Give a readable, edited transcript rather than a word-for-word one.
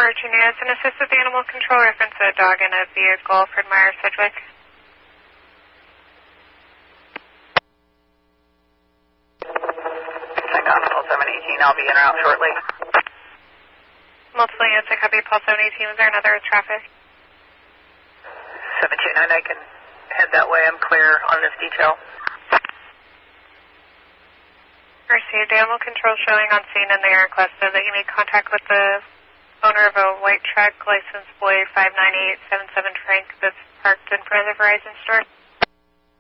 Virginia is an assist with animal control reference a dog in a vehicle, Fred Meyer, Sedgwick. Pulse 718, I'll be in or out shortly. Multiple units, I copy Pulse 718. Was there another with traffic? 729, I can head that way. I'm clear on this detail. Received animal control showing on scene, and they requested that you make contact with the owner of a white truck, license boy 59877 Frank, that's parked in front of the Verizon store.